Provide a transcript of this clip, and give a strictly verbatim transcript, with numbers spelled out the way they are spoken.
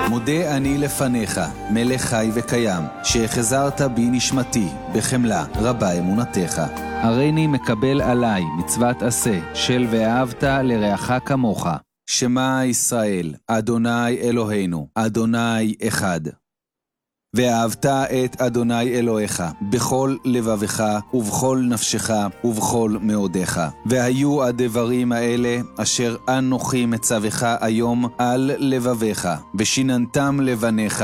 מודה אני לפניך, מלך חי וקיים, שהחזרת בי נשמתי, בחמלה רבה אמונתך. הריני מקבל עליי מצוות עשה, של ואהבת לרעך כמוך. שמע ישראל, אדוני אלוהינו, אדוני אחד. ואהבת את אדוני אלוהיך, בכל לבבך, ובכל נפשך, ובכל מאודיך. והיו הדברים האלה, אשר אנוכי מצווך היום על לבביך, ושיננתם לבניך,